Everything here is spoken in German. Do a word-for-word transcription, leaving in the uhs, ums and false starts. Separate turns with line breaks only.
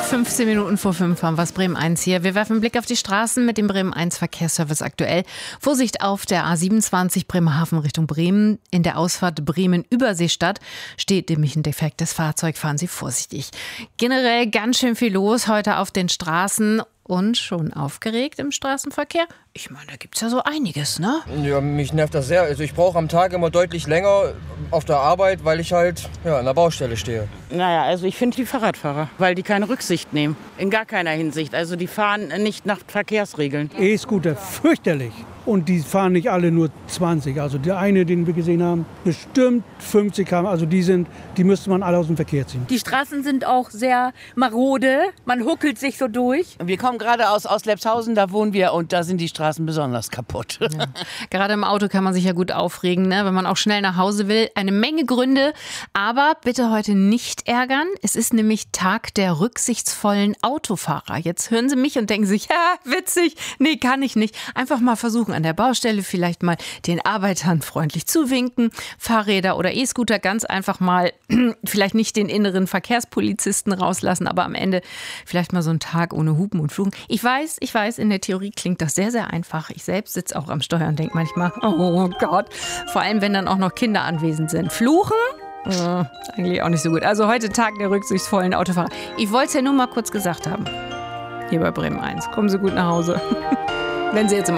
fünfzehn Minuten vor fünf haben wir es, Bremen eins hier. Wir werfen einen Blick auf die Straßen mit dem Bremen eins Verkehrsservice aktuell. Vorsicht auf der A siebenundzwanzig Bremerhaven Richtung Bremen. In der Ausfahrt Bremen-Überseestadt steht nämlich ein defektes Fahrzeug. Fahren Sie vorsichtig. Generell ganz schön viel los heute auf den Straßen. Und schon aufgeregt im Straßenverkehr? Ich meine, da gibt's ja so einiges, ne?
Ja, mich nervt das sehr. Also ich brauche am Tag immer deutlich länger auf der Arbeit, weil ich halt ja, an der Baustelle stehe.
Naja, also ich finde die Fahrradfahrer, weil die keine Rücksicht nehmen. In gar keiner Hinsicht. Also die fahren nicht nach Verkehrsregeln.
E-Scooter, fürchterlich. Und die fahren nicht alle nur zwanzig. Also der eine, den wir gesehen haben, bestimmt fünfzig Kilometer. Also die sind, die müsste man alle aus dem Verkehr ziehen.
Die Straßen sind auch sehr marode. Man huckelt sich so durch.
Wir kommen gerade aus Auslepshausen, da wohnen wir und da sind die Straßen besonders kaputt.
Ja. Gerade im Auto kann man sich ja gut aufregen, ne? Wenn man auch schnell nach Hause will. Eine Menge Gründe, aber bitte heute nicht ärgern. Es ist nämlich Tag der rücksichtsvollen Autofahrer. Jetzt hören Sie mich und denken sich, ja, witzig. Nee, kann ich nicht. Einfach mal versuchen, an der Baustelle vielleicht mal den Arbeitern freundlich zuwinken. Fahrräder oder E-Scooter ganz einfach mal vielleicht nicht den inneren Verkehrspolizisten rauslassen, aber am Ende vielleicht mal so einen Tag ohne Hupen und Fluchen. Ich weiß, ich weiß, in der Theorie klingt das sehr, sehr einfach. Ich selbst sitze auch am Steuer und denke manchmal, oh Gott, vor allem wenn dann auch noch Kinder anwesend sind. Fluchen? Äh, eigentlich auch nicht so gut. Also heute Tag der rücksichtsvollen Autofahrer. Ich wollte es ja nur mal kurz gesagt haben. Hier bei Bremen eins. Kommen Sie gut nach Hause. Wenn Sie jetzt im